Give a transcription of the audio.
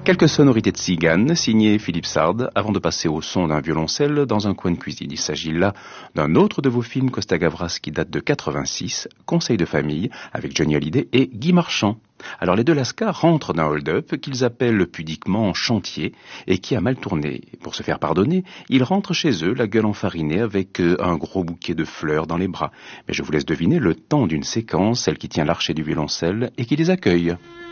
Quelques sonorités de Tziganes, signées Philippe Sard, avant de passer au son d'un violoncelle dans un coin de cuisine. Il s'agit là d'un autre de vos films Costa Gavras qui date de 86, Conseil de famille, avec Johnny Hallyday et Guy Marchand. Alors les deux Lascars rentrent d'un hold-up qu'ils appellent pudiquement chantier et qui a mal tourné. Pour se faire pardonner, ils rentrent chez eux, la gueule enfarinée, avec un gros bouquet de fleurs dans les bras. Mais je vous laisse deviner le temps d'une séquence, celle qui tient l'archet du violoncelle et qui les accueille.